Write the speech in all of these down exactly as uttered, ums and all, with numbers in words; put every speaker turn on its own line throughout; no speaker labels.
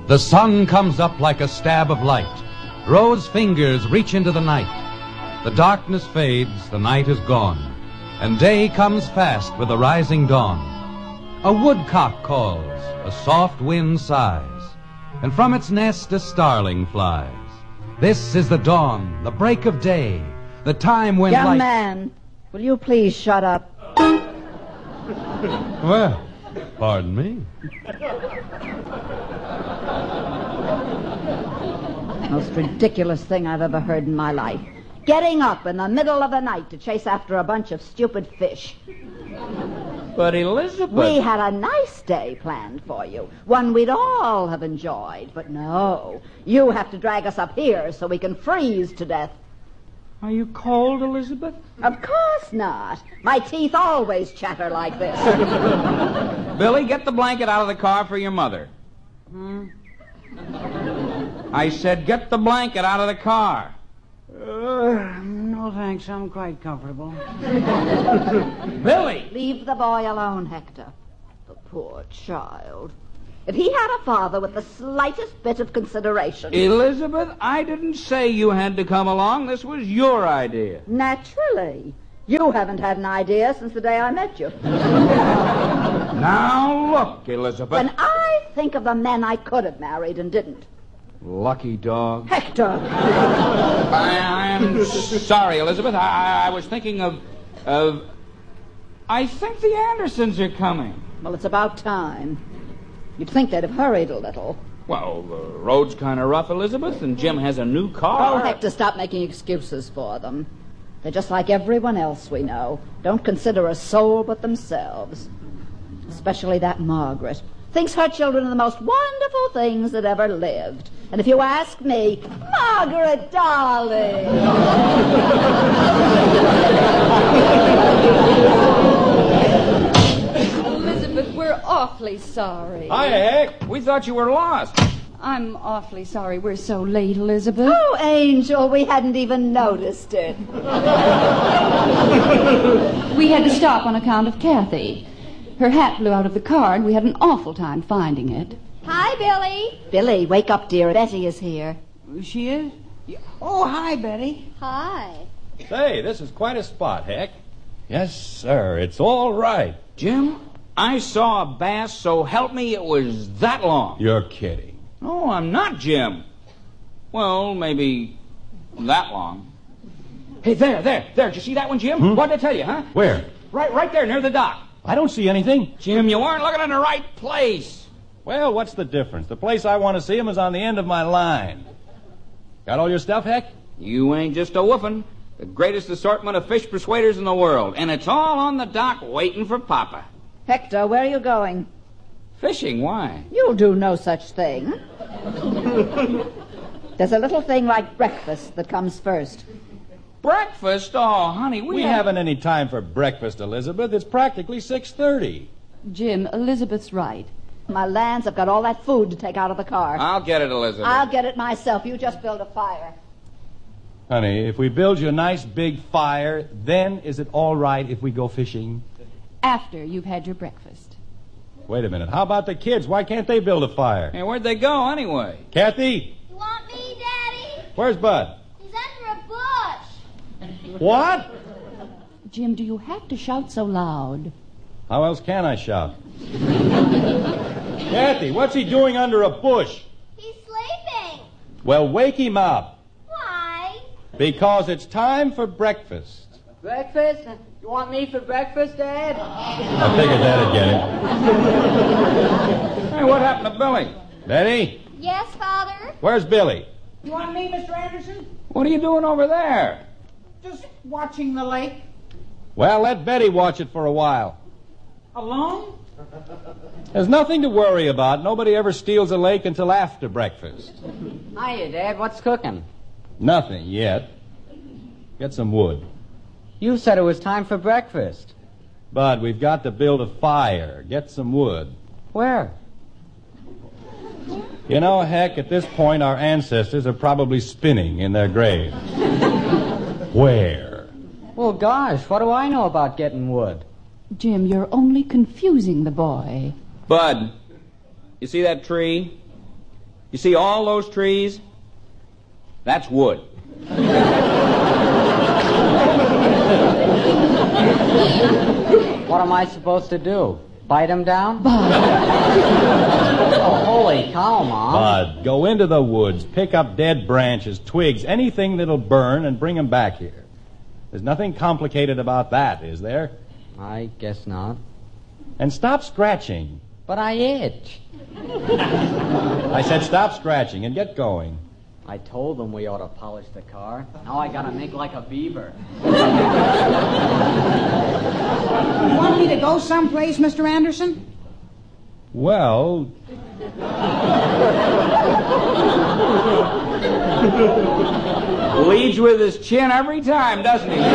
The sun comes up like a stab of light. Rose fingers reach into the night. The darkness fades, the night is gone, and day comes fast with the rising dawn. A woodcock calls, a soft wind sighs, and from its nest a starling flies. This is the dawn, the break of day, the time when
Young
light...
man, will you please shut up?
Well, pardon me.
Most ridiculous thing I've ever heard in my life. Getting up in the middle of the night to chase after a bunch of stupid fish.
But Elizabeth...
We had a nice day planned for you, one we'd all have enjoyed. But no, you have to drag us up here so we can freeze to death.
Are you cold, Elizabeth?
Of course not. My teeth always chatter like this.
Billy, get the blanket out of the car for your mother.
Hmm?
I said get the blanket out of the car.
Uh, no, thanks. I'm quite comfortable.
Billy!
Leave the boy alone, Hector. The poor child. If he had a father with the slightest bit of consideration...
Elizabeth, I didn't say you had to come along. This was your idea.
Naturally. You haven't had an idea since the day I met you.
Now look, Elizabeth.
When I think of the men I could have married and didn't.
Lucky dog.
Hector!
I, I'm sorry, Elizabeth. I, I was thinking of... of... I think the Andersons are coming.
Well, it's about time. You'd think they'd have hurried a little.
Well, the road's kind of rough, Elizabeth, and Jim has a new car.
Oh, Hector, stop making excuses for them. They're just like everyone else we know. Don't consider a soul but themselves. Especially that Margaret. Thinks her children are the most wonderful things that ever lived. And if you ask me, Margaret, darling.
Elizabeth, we're awfully sorry.
Hi, heck. We thought you were lost.
I'm awfully sorry we're so late, Elizabeth.
Oh, Angel, we hadn't even noticed it.
We had to stop on account of Kathy. Her hat blew out of the car, and we had an awful time finding it.
Hi, Billy.
Billy, wake up, dear. Betty is here.
She is? Oh, hi, Betty.
Hi.
Say, this is quite a spot, Heck. Yes, sir. It's all right.
Jim, I saw a bass, so help me, it was that long.
You're kidding.
No, I'm not, Jim. Well, maybe that long. Hey, there, there, there. Did you see that one, Jim?
Hmm?
What did I tell you, huh?
Where?
Right, right there, near the dock.
I don't see anything.
Jim, you weren't looking in the right place.
Well, what's the difference? The place I want to see him is on the end of my line. Got all your stuff, Heck?
You ain't just a woofin'. The greatest assortment of fish persuaders in the world. And it's all on the dock waiting for Papa.
Hector, where are you going?
Fishing, why?
You'll do no such thing. There's a little thing like breakfast that comes first.
Breakfast? Oh, honey, we,
We
have...
haven't any time for breakfast, Elizabeth. It's practically six thirty.
Jim, Elizabeth's right.
My lands, I've got all that food to take out of the car.
I'll get it, Elizabeth.
I'll get it myself. You just build a fire.
Honey, if we build you a nice big fire, then is it all right if we go fishing?
After you've had your breakfast.
Wait a minute. How about the kids? Why can't they build a fire?
Hey, where'd they go, anyway?
Kathy?
You want me, Daddy?
Where's Bud?
He's under a bush.
What?
Jim, do you have to shout so loud?
How else can I shout? Kathy, what's he doing under a bush?
He's sleeping.
Well, wake him up.
Why?
Because it's time for breakfast.
Breakfast? You want me for breakfast, Dad?
I figured that'd get him.
Hey, what happened to Billy?
Betty,
Yes, Father?
where's Billy?
You want me, Mister Anderson?
What are you doing over there?
Just watching the lake.
Well, let Betty watch it for a while.
Alone?
There's nothing to worry about. Nobody ever steals a lake until after breakfast.
Hiya, Dad. What's cooking?
Nothing yet. Get some wood.
You said it was time for breakfast.
Bud, we've got to build a fire. Get some wood.
Where?
You know, Heck, at this point, our ancestors are probably spinning in their graves. Where?
Well, gosh, what do I know about getting wood?
Jim, you're only confusing the boy.
Bud, you see that tree? You see all those trees? That's wood.
What am I supposed to do? Bite him down?
Bud.
Oh, holy cow, Mom.
Bud, go into the woods, pick up dead branches, twigs, anything that'll burn, and bring them back here. There's nothing complicated about that, is there?
I guess not.
And stop scratching.
But I itch.
I said stop scratching and get going.
I told them we ought to polish the car. Now I gotta make like a beaver.
You want me to go someplace, Mister Anderson?
Well...
Leads with his chin every time, doesn't he?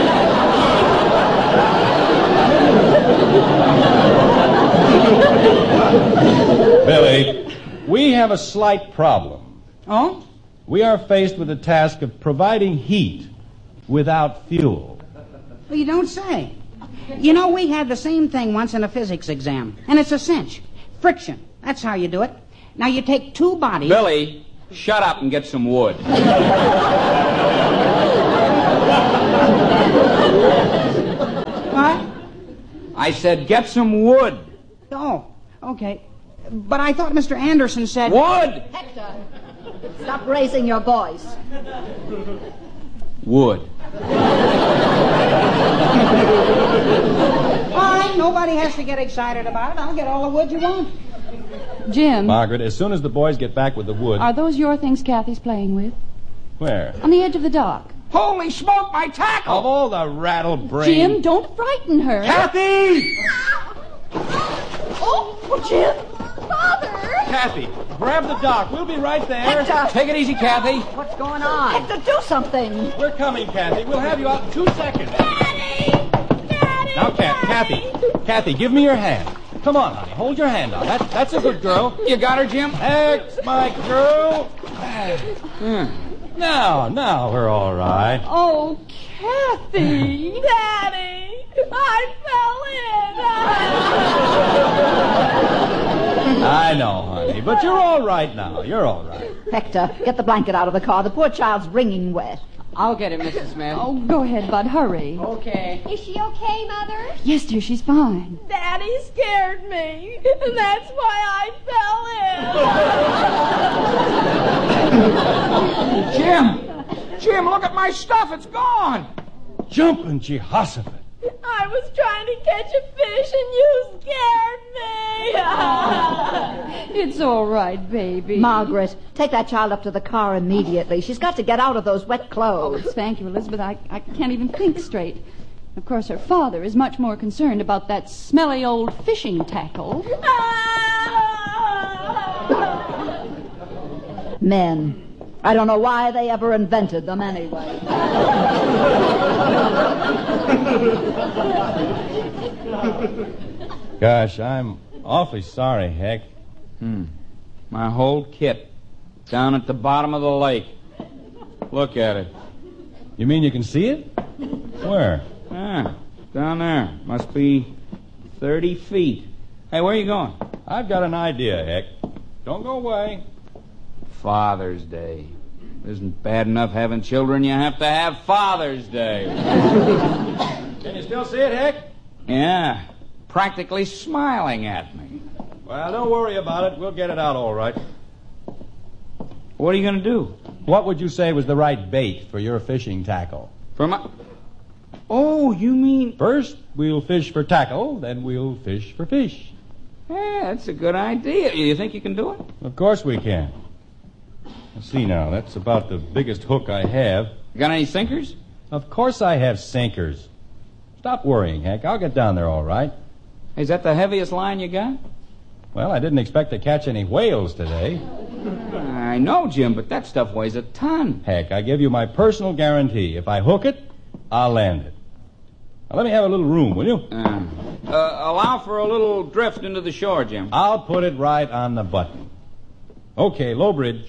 Billy, we have a slight problem.
Oh?
We are faced with the task of providing heat without fuel.
Well, you don't say. You know, we had the same thing once in a physics exam, and it's a cinch. Friction. That's how you do it. Now, you take two bodies...
Billy, shut up and get some wood.
What?
I said get some wood.
Oh, okay. But I thought Mister Anderson said...
Wood!
Hector, stop raising your voice.
Wood.
All right, nobody has to get excited about it. I'll get all the wood you want.
Jim,
Margaret, as soon as the boys get back with the wood...
are those your things Kathy's playing with?
Where?
On the edge of the dock.
Holy smoke, my tackle!
Of all the rattle brain...
Jim, don't frighten her.
Kathy!
Oh, Jim!
Father!
Kathy, grab the dock. We'll be right there.
Hector!
Take it easy, Kathy.
What's going on?
Hector, do something!
We're coming, Kathy. We'll have you out in two seconds.
Daddy! Daddy!
Now, Kat, Kathy, Kathy, give me your hand. Come on, honey. Hold your hand out. That, that's a good girl.
You got her, Jim?
That's my girl.
Hmm.
Now, now we're all right.
Oh, Kathy.
Daddy! I fell in!
I know, honey, but you're all right now. You're all right.
Hector, get the blanket out of the car. The poor child's wringing wet.
I'll get it, Missus Smith.
Oh, go ahead, Bud. Hurry.
Okay.
Is she okay, Mother?
Yes, dear, she's fine.
Daddy scared me, and that's why I fell in.
Jim! Jim, look at my stuff. It's gone.
Jumping Jehoshaphat.
I was trying to catch a fish, and you scared me.
It's all right, baby.
Margaret, take that child up to the car immediately. She's got to get out of those wet
Oh,
clothes.
thank you, Elizabeth. I, I can't even think straight. Of course, her father is much more concerned about that smelly old fishing tackle.
Men. I don't know why they ever invented them anyway.
Gosh, I'm awfully sorry, Heck.
Hmm. My whole kit down at the bottom of the lake. Look at it.
You mean you can see it? Where?
Ah, down there. Must be thirty feet. Hey, where are you going?
I've got an idea, Heck. Don't go away.
Father's Day. Isn't bad enough having children, you have to have Father's Day.
Can you still see it, Heck?
Yeah, practically smiling at me.
Well, don't worry about it. We'll get it out all right.
What are you going to do?
What would you say was the right bait for your fishing tackle?
For my... Oh, you mean...
First, we'll fish for tackle, then we'll fish for fish.
Yeah, that's a good idea. You think you can do it?
Of course we can. Let's see now, that's about the biggest hook I have.
You got any sinkers?
Of course I have sinkers. Stop worrying, Heck. I'll get down there all right.
Is that the heaviest line you got?
Well, I didn't expect to catch any whales today.
I know, Jim, but that stuff weighs a ton.
Heck, I give you my personal guarantee. If I hook it, I'll land it. Now, let me have a little room, will you?
Uh, uh, allow for a little drift into the shore, Jim.
I'll put it right on the button. Okay, low bridge.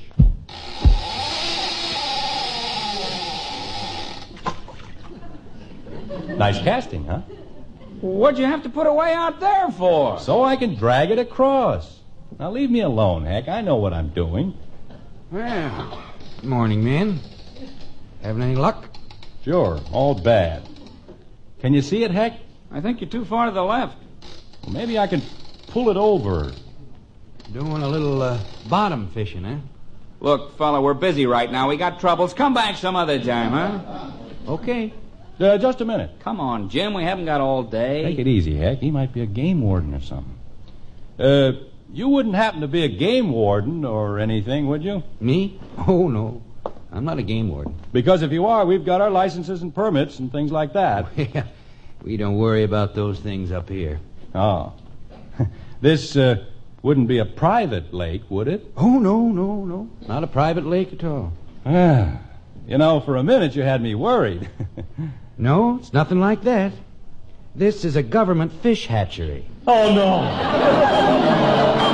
Nice casting, huh?
What'd you have to put away out there for?
So I can drag it across. Now leave me alone, Heck. I know what I'm doing.
Well, morning, men. Having any luck?
Sure, all bad. Can you see it, Heck?
I think you're too far to the left.
Well, maybe I can pull it over.
Doing a little uh, bottom fishing, eh?
Look, fella, we're busy right now. We got troubles. Come back some other time, huh?
Okay.
Uh, just a minute.
Come on, Jim. We haven't got all day.
Take it easy, Heck. He might be a game warden or something. Uh, you wouldn't happen to be a game warden or anything, would you?
Me? Oh, no. I'm not a game warden.
Because if you are, we've got our licenses and permits and things like that.
We don't worry about those things up here.
Oh. This uh, wouldn't be a private lake, would it?
Oh, no, no, no. Not a private lake at all.
Ah. You know, for a minute you had me worried.
No, it's nothing like that. This is a government fish hatchery.
Oh, no.